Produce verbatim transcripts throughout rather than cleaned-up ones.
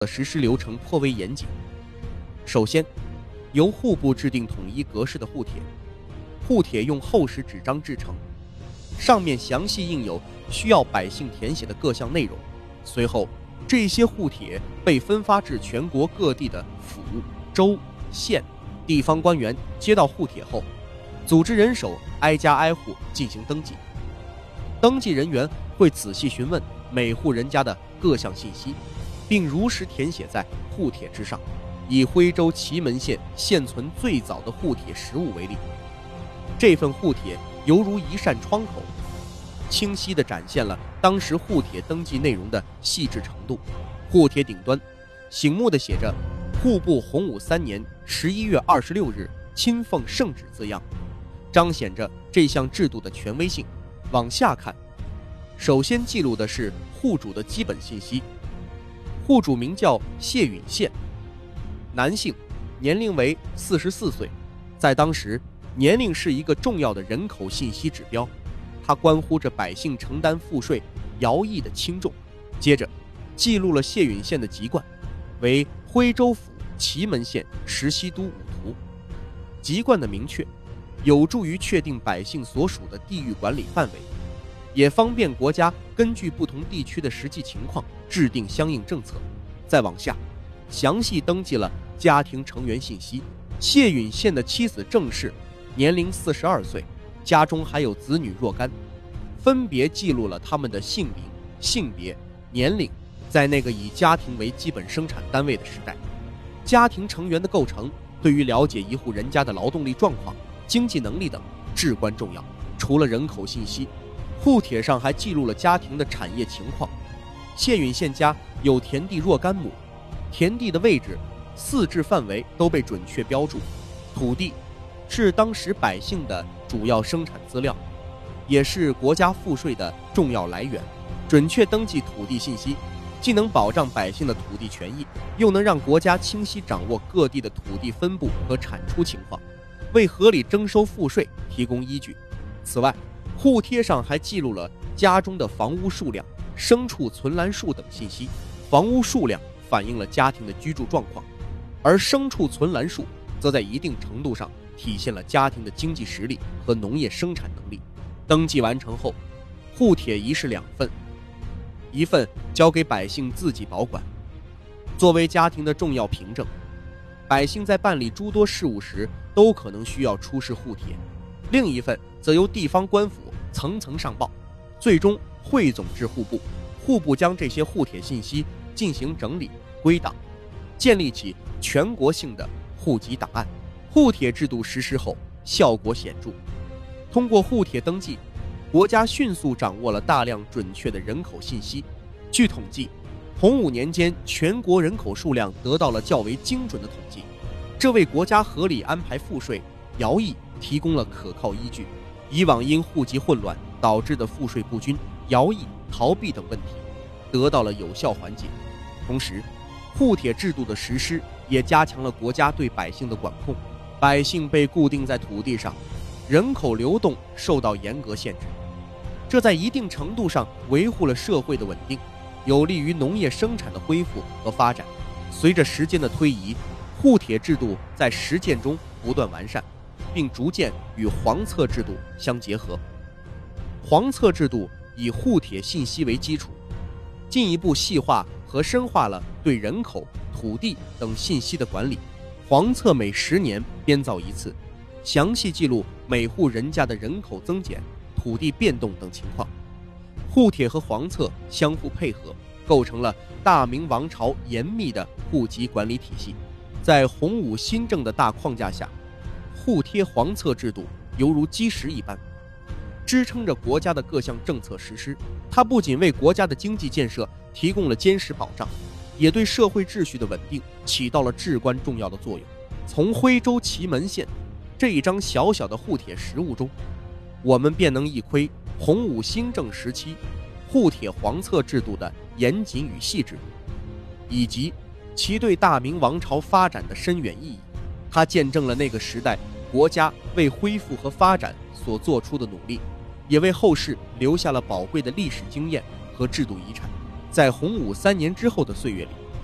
的实施流程颇为严谨。首先，由户部制定统一格式的户帖，户帖用厚实纸张制成，上面详细印有需要百姓填写的各项内容。随后，这些户帖被分发至全国各地的府、州、县、地方官员，接到户帖后，组织人手挨家挨户进行登记。登记人员会仔细询问每户人家的各项信息，并如实填写在户帖之上。以徽州祁门县现存最早的户帖实物为例，这份户帖犹如一扇窗口，清晰地展现了当时户帖登记内容的细致程度。户帖顶端醒目地写着“户部洪武三年十一月二十六日亲奉圣旨”字样，彰显着这项制度的权威性。往下看，首先记录的是户主的基本信息。户主名叫谢允宪，男性，年龄为四十四岁。在当时，年龄是一个重要的人口信息指标，它关乎着百姓承担赋税、徭役的轻重。接着，记录了谢允宪的籍贯，为徽州府祁门县石溪都五图。籍贯的明确，有助于确定百姓所属的地域管理范围，也方便国家根据不同地区的实际情况制定相应政策。再往下，详细登记了家庭成员信息。谢允宪的妻子郑氏，年龄四十二岁，家中还有子女若干，分别记录了他们的姓名、性别、年龄。在那个以家庭为基本生产单位的时代，家庭成员的构成对于了解一户人家的劳动力状况、经济能力等至关重要。除了人口信息，户帖上还记录了家庭的产业情况。谢允宪家有田地若干亩，田地的位置、四治范围都被准确标注。土地是当时百姓的主要生产资料，也是国家赋税的重要来源。准确登记土地信息，既能保障百姓的土地权益，又能让国家清晰掌握各地的土地分布和产出情况，为合理征收赋税提供依据。此外，户帖上还记录了家中的房屋数量、牲畜存栏数等信息。房屋数量反映了家庭的居住状况，而牲畜存栏数则在一定程度上体现了家庭的经济实力和农业生产能力。登记完成后，户帖一式两份，一份交给百姓自己保管，作为家庭的重要凭证。百姓在办理诸多事务时都可能需要出示户帖，另一份则由地方官府层层上报，最终汇总至户部。户部将这些户帖信息进行整理归档，建立起全国性的户籍档案。户帖制度实施后，效果显著。通过户帖登记，国家迅速掌握了大量准确的人口信息。据统计，洪武年间全国人口数量得到了较为精准的统计，这为国家合理安排赋税、徭役提供了可靠依据。以往因户籍混乱导致的赋税不均、徭役、逃避等问题得到了有效缓解。同时，户帖制度的实施也加强了国家对百姓的管控。百姓被固定在土地上，人口流动受到严格限制，这在一定程度上维护了社会的稳定，有利于农业生产的恢复和发展。随着时间的推移，户帖制度在实践中不断完善，并逐渐与黄册制度相结合。黄册制度以户帖信息为基础，进一步细化和深化了对人口、土地等信息的管理。黄册每十年编造一次，详细记录每户人家的人口增减、土地变动等情况。户帖和黄册相互配合，构成了大明王朝严密的户籍管理体系。在洪武新政的大框架下，户贴黄册制度犹如基石一般，支撑着国家的各项政策实施。它不仅为国家的经济建设提供了坚实保障，也对社会秩序的稳定起到了至关重要的作用。从徽州祁门县这一张小小的户帖实物中，我们便能一窥洪武新政时期户帖黄册制度的严谨与细致，以及其对大明王朝发展的深远意义。它见证了那个时代国家为恢复和发展所做出的努力，也为后世留下了宝贵的历史经验和制度遗产。在洪武三年之后的岁月里，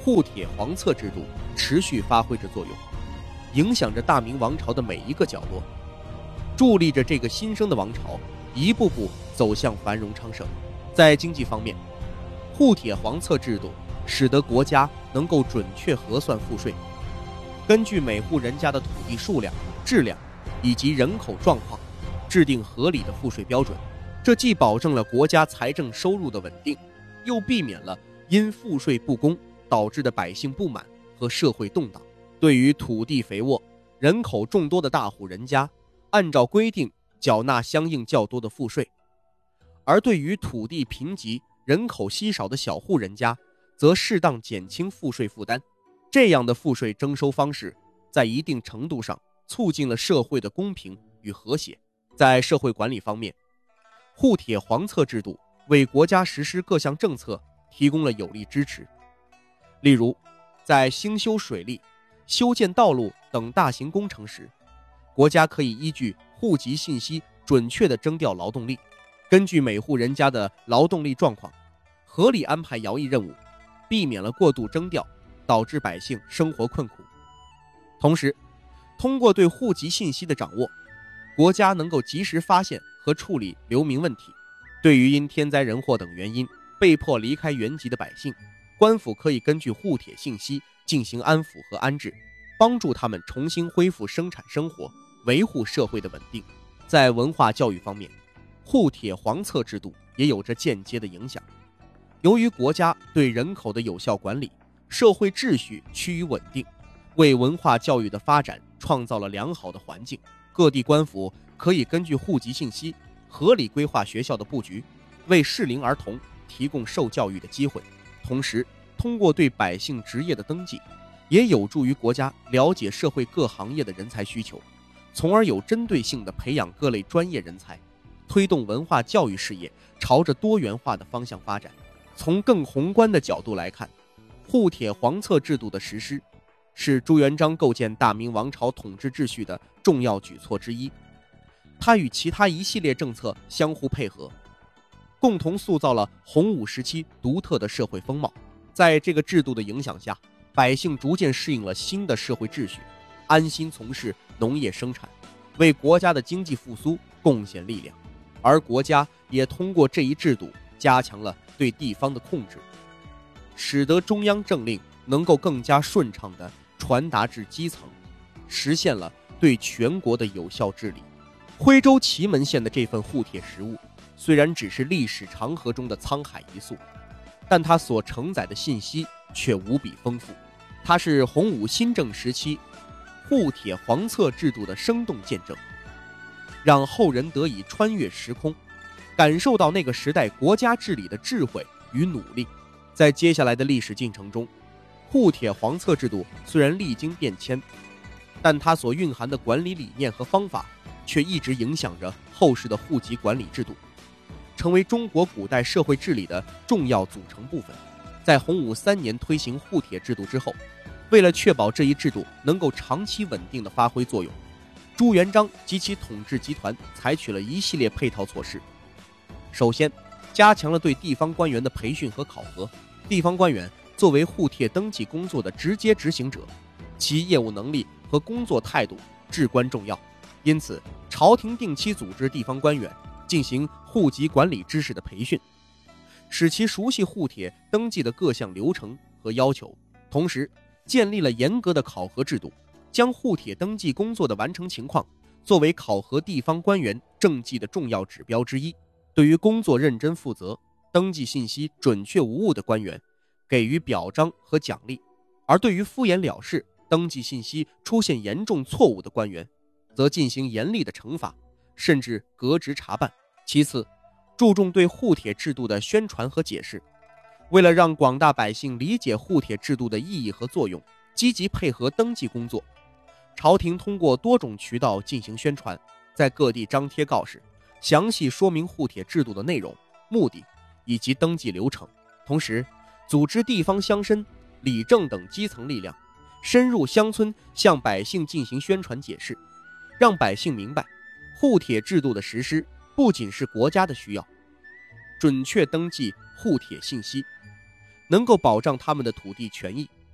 户帖黄册制度持续发挥着作用，影响着大明王朝的每一个角落，助力着这个新生的王朝一步步走向繁荣昌盛。在经济方面，户帖黄册制度使得国家能够准确核算赋税，根据每户人家的土地数量、质量以及人口状况，制定合理的赋税标准。这既保证了国家财政收入的稳定，又避免了因赋税不公导致的百姓不满和社会动荡。对于土地肥沃、人口众多的大户人家，按照规定缴纳相应较多的赋税；而对于土地贫瘠、人口稀少的小户人家，则适当减轻赋税负担。这样的赋税征收方式，在一定程度上促进了社会的公平与和谐。在社会管理方面，户帖黄册制度为国家实施各项政策提供了有力支持。例如，在兴修水利、修建道路等大型工程时，国家可以依据户籍信息准确地征调劳动力，根据每户人家的劳动力状况，合理安排徭役任务，避免了过度征调，导致百姓生活困苦。同时，通过对户籍信息的掌握，国家能够及时发现和处理流民问题。对于因天灾人祸等原因被迫离开原籍的百姓，官府可以根据户帖信息进行安抚和安置，帮助他们重新恢复生产生活，维护社会的稳定。在文化教育方面，户帖黄册制度也有着间接的影响。由于国家对人口的有效管理，社会秩序趋于稳定，为文化教育的发展创造了良好的环境。各地官府可以根据户籍信息合理规划学校的布局，为适龄儿童提供受教育的机会。同时，通过对百姓职业的登记，也有助于国家了解社会各行业的人才需求，从而有针对性地培养各类专业人才，推动文化教育事业朝着多元化的方向发展。从更宏观的角度来看，户帖黄册制度的实施是朱元璋构建大明王朝统治秩序的重要举措之一，它与其他一系列政策相互配合，共同塑造了洪武时期独特的社会风貌。在这个制度的影响下，百姓逐渐适应了新的社会秩序，安心从事农业生产，为国家的经济复苏贡献力量。而国家也通过这一制度加强了对地方的控制，使得中央政令能够更加顺畅地传达至基层，实现了对全国的有效治理。徽州祁门县的这份户帖实物，虽然只是历史长河中的沧海一粟，但它所承载的信息却无比丰富。它是洪武新政时期户帖黄册制度的生动见证，让后人得以穿越时空，感受到那个时代国家治理的智慧与努力。在接下来的历史进程中，户帖黄册制度虽然历经变迁，但它所蕴含的管理理念和方法却一直影响着后世的户籍管理制度，成为中国古代社会治理的重要组成部分。在洪武三年推行户帖制度之后，为了确保这一制度能够长期稳定地发挥作用，朱元璋及其统治集团采取了一系列配套措施。首先，加强了对地方官员的培训和考核。地方官员作为户帖登记工作的直接执行者，其业务能力和工作态度至关重要，因此朝廷定期组织地方官员进行户籍管理知识的培训，使其熟悉户帖登记的各项流程和要求。同时，建立了严格的考核制度，将户帖登记工作的完成情况作为考核地方官员政绩的重要指标之一。对于工作认真负责、登记信息准确无误的官员，给予表彰和奖励；而对于敷衍了事、登记信息出现严重错误的官员，则进行严厉的惩罚，甚至革职查办。其次，注重对户帖制度的宣传和解释。为了让广大百姓理解户帖制度的意义和作用，积极配合登记工作，朝廷通过多种渠道进行宣传，在各地张贴告示，详细说明户帖制度的内容、目的以及登记流程。同时，组织地方乡绅、里政等基层力量，深入乡村向百姓进行宣传解释，让百姓明白户帖制度的实施不仅是国家的需要，准确登记户帖信息能够保障他们的土地权益，